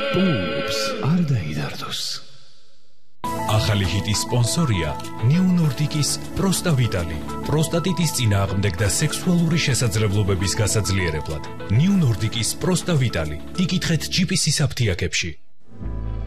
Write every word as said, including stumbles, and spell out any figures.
პუპს არ დაიდარდოს. ახალი ჰიტის სპონსორია New Nordic-ის პროსტავიტალი. პროსტატიტის წინააღმდეგ და სექსუალური შესაძლებლობების გასაძლიერებლად. New Nordic-ის პროსტავიტალი. იკითხეთ ჯი პი სის აფთიაქებში.